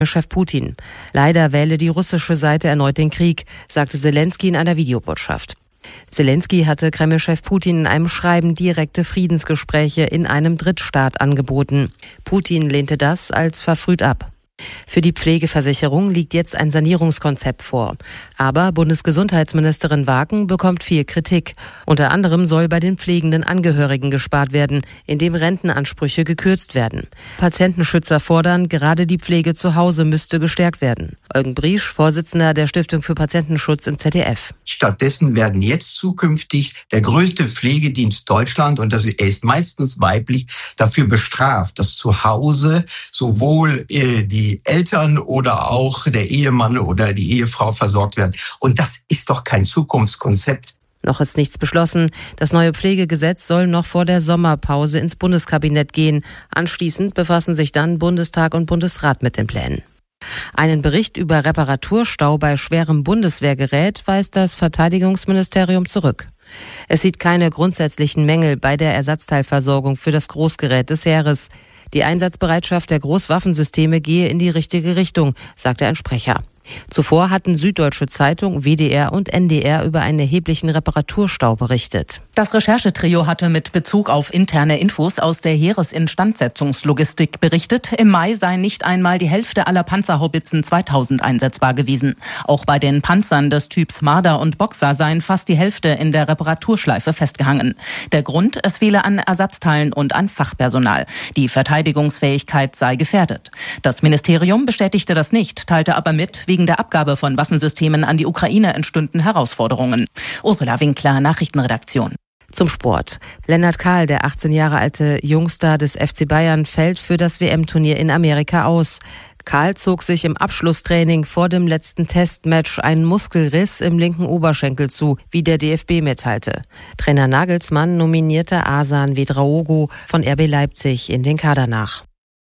Chef Putin. Leider wähle die russische Seite erneut den Krieg, sagte Selenskyj in einer Videobotschaft. Selenskyj hatte Kreml-Chef Putin in einem Schreiben direkte Friedensgespräche in einem Drittstaat angeboten. Putin lehnte das als verfrüht ab. Für die Pflegeversicherung liegt jetzt ein Sanierungskonzept vor. Aber Bundesgesundheitsministerin Wagen bekommt viel Kritik. Unter anderem soll bei den pflegenden Angehörigen gespart werden, indem Rentenansprüche gekürzt werden. Patientenschützer fordern, gerade die Pflege zu Hause müsste gestärkt werden. Eugen Briesch, Vorsitzender der Stiftung für Patientenschutz im ZDF. Stattdessen werden jetzt zukünftig der größte Pflegedienst Deutschland, und er ist meistens weiblich, dafür bestraft, dass zu Hause sowohl die Eltern oder auch der Ehemann oder die Ehefrau versorgt werden. Und das ist doch kein Zukunftskonzept. Noch ist nichts beschlossen. Das neue Pflegegesetz soll noch vor der Sommerpause ins Bundeskabinett gehen. Anschließend befassen sich dann Bundestag und Bundesrat mit den Plänen. Einen Bericht über Reparaturstau bei schwerem Bundeswehrgerät weist das Verteidigungsministerium zurück. Es sieht keine grundsätzlichen Mängel bei der Ersatzteilversorgung für das Großgerät des Heeres. Die Einsatzbereitschaft der Großwaffensysteme gehe in die richtige Richtung, sagte ein Sprecher. Zuvor hatten Süddeutsche Zeitung, WDR und NDR über einen erheblichen Reparaturstau berichtet. Das Recherchetrio hatte mit Bezug auf interne Infos aus der Heeresinstandsetzungslogistik berichtet, im Mai sei nicht einmal die Hälfte aller Panzerhaubitzen 2000 einsetzbar gewesen. Auch bei den Panzern des Typs Marder und Boxer seien fast die Hälfte in der Reparaturschleife festgehangen. Der Grund, es fehle an Ersatzteilen und an Fachpersonal. Die Verteidigungsfähigkeit sei gefährdet. Das Ministerium bestätigte das nicht, teilte aber mit, wegen der Abgabe von Waffensystemen an die Ukraine entstünden Herausforderungen. Ursula Winkler, Nachrichtenredaktion. Zum Sport. Lennart Kahl, der 18 Jahre alte Jungstar des FC Bayern, fällt für das WM-Turnier in Amerika aus. Kahl zog sich im Abschlusstraining vor dem letzten Testmatch einen Muskelriss im linken Oberschenkel zu, wie der DFB mitteilte. Trainer Nagelsmann nominierte Asan Vedraogo von RB Leipzig in den Kader nach.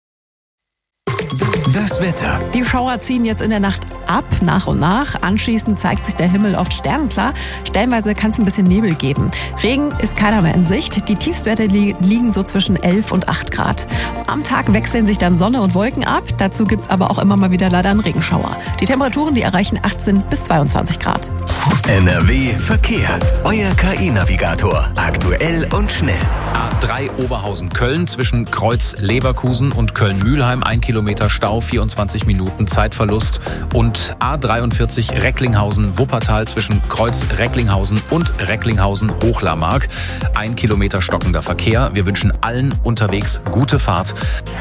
Das Wetter. Die Schauer ziehen jetzt in der Nacht ab, nach und nach. Anschließend zeigt sich der Himmel oft sternenklar. Stellenweise kann es ein bisschen Nebel geben. Regen ist keiner mehr in Sicht. Die Tiefstwerte liegen so zwischen 11 und 8 Grad. Am Tag wechseln sich dann Sonne und Wolken ab. Dazu gibt es aber auch immer mal wieder leider einen Regenschauer. Die Temperaturen, die erreichen 18 bis 22 Grad. NRW Verkehr. Euer KI-Navigator. Aktuell und schnell. A3 Oberhausen-Köln zwischen Kreuz-Leverkusen und Köln-Mühlheim. 1 Kilometer Stau, 24 Minuten Zeitverlust. Und A43 Recklinghausen-Wuppertal zwischen Kreuz-Recklinghausen und Recklinghausen-Hochlarmark. 1 Kilometer stockender Verkehr. Wir wünschen allen unterwegs gute Fahrt.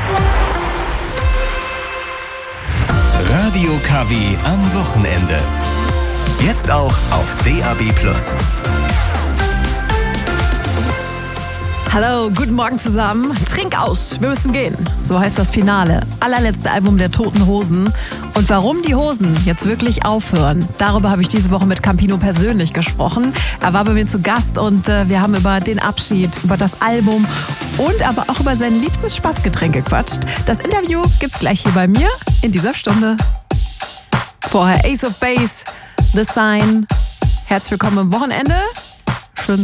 Radio KW am Wochenende. Jetzt auch auf DAB+. Hallo, guten Morgen zusammen. Trink aus, wir müssen gehen. So heißt das Finale. Allerletzte Album der Toten Hosen. Und warum die Hosen jetzt wirklich aufhören, darüber habe ich diese Woche mit Campino persönlich gesprochen. Er war bei mir zu Gast und wir haben über den Abschied, über das Album und aber auch über sein liebstes Spaßgetränk gequatscht. Das Interview gibt's gleich hier bei mir in dieser Stunde. Vorher Ace of Base, The Sign. Herzlich willkommen am Wochenende.